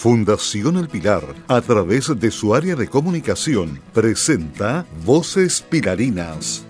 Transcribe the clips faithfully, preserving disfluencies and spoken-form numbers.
Fundación El Pilar, a través de su área de comunicación, presenta Voces Pilarinas.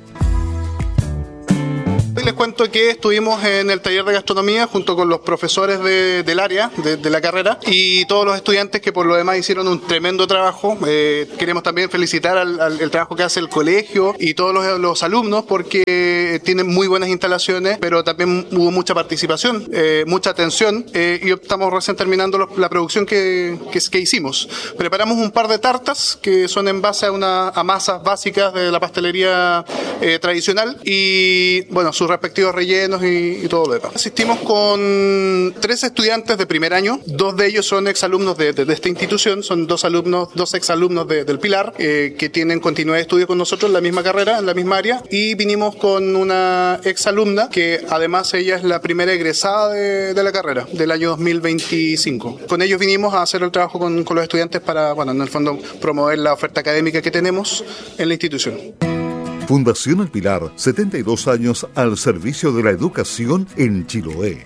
Les cuento que estuvimos en el taller de gastronomía junto con los profesores de, del área, de, de la carrera, y todos los estudiantes que por lo demás hicieron un tremendo trabajo. Eh, queremos también felicitar al, al el trabajo que hace el colegio y todos los, los alumnos, porque tienen muy buenas instalaciones, pero también hubo mucha participación, eh, mucha atención, eh, y estamos recién terminando los, la producción que, que, que hicimos. Preparamos un par de tartas que son en base a, una, a masas básicas de la pastelería eh, tradicional y, bueno, sus respectivos rellenos y, y todo lo demás. Asistimos con tres estudiantes de primer año, dos de ellos son exalumnos de, de, de esta institución, son dos alumnos, dos exalumnos de, del Pilar, eh, que tienen continuidad de estudio con nosotros en la misma carrera, en la misma área, y vinimos con una exalumna que además ella es la primera egresada de, de la carrera del año dos mil veinticinco. Con ellos vinimos a hacer el trabajo con, con los estudiantes para, bueno, en el fondo promover la oferta académica que tenemos en la institución. Fundación El Pilar, setenta y dos años al servicio de la educación en Chiloé.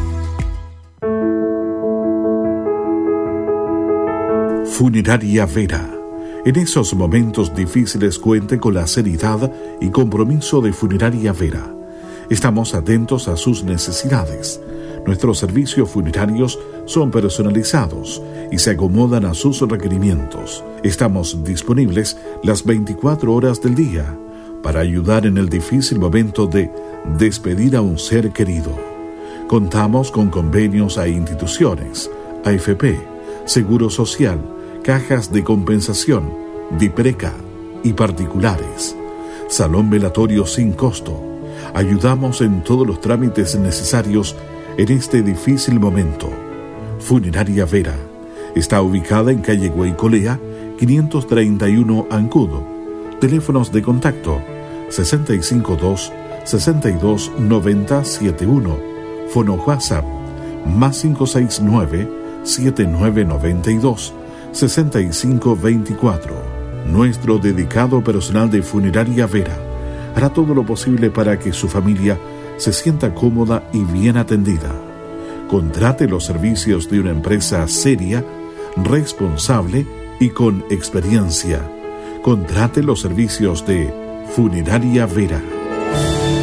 Funeraria Vera. En esos momentos difíciles cuente con la seriedad y compromiso de Funeraria Vera. Estamos atentos a sus necesidades. Nuestros servicios funerarios son personalizados y se acomodan a sus requerimientos. Estamos disponibles las veinticuatro horas del día para ayudar en el difícil momento de despedir a un ser querido. Contamos con convenios a instituciones, A F P, Seguro Social, cajas de compensación, DIPRECA y particulares. Salón velatorio sin costo. Ayudamos en todos los trámites necesarios en este difícil momento. Funeraria Vera está ubicada en calle Guaycolea, quinientos treinta y uno Ancudo. Teléfonos de contacto sesenta y cinco dos, sesenta y dos, noventa, setenta y uno. Fono WhatsApp más cinco seis nueve, siete nueve nueve dos, sesenta y cinco veinticuatro. Nuestro dedicado personal de Funeraria Vera hará todo lo posible para que su familia se sienta cómoda y bien atendida. Contrate los servicios de una empresa seria, responsable y con experiencia. Contrate los servicios de Funeraria Vera.